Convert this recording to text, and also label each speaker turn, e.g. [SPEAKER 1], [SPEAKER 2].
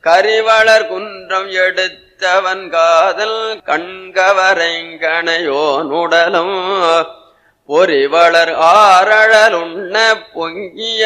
[SPEAKER 1] கரிவளர் குன்றம் எடுத்தவன் காதல் கண்கவரைங்கணையோ நுடலும் பொறிவளர் ஆரழல் உண்ண பொங்கிய